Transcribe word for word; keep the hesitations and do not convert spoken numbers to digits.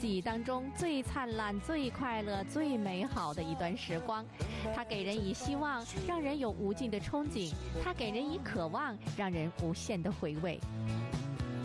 记忆当中最灿烂、最快乐、最美好的一段时光。它给人以希望，让人有无尽的憧憬；它给人以渴望，让人无限的回味。